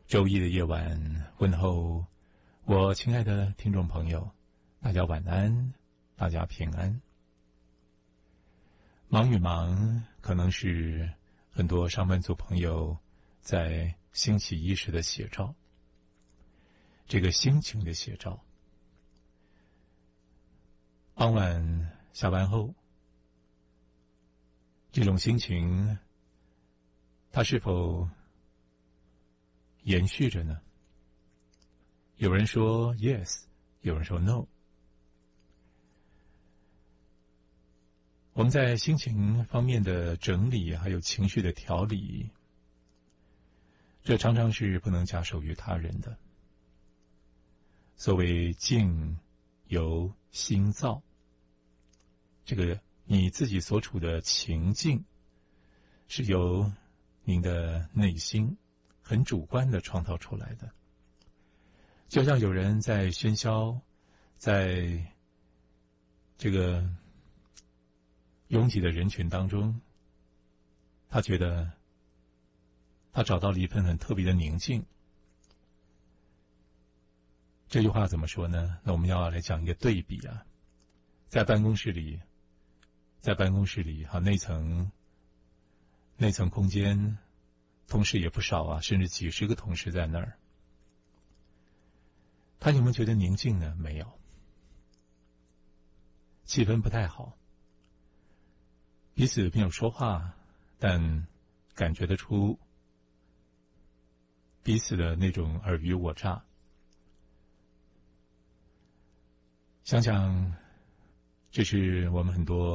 周一的夜晚，问候我亲爱的听众朋友，大家晚安，大家平安。忙与忙可能是很多上班族朋友在星期一时的写照，这个心情的写照。傍晚下班后，这种心情它是否延续着呢？有人说 yes， 有人说 no。 我们在心情方面的整理还有情绪的调理，这常常是不能假手于他人的。所谓境由心造，这个你自己所处的情境是由您的内心很主观的创造出来的。就像有人在喧嚣，在这个拥挤的人群当中，他觉得他找到了一份很特别的宁静。这句话怎么说呢？那我们要来讲一个对比啊。在办公室里内层空间，同事也不少啊，甚至几十个同事在那儿。他有没有觉得宁静呢？没有，气氛不太好，彼此没有说话，但感觉得出彼此的那种尔虞我诈。想想这是我们很多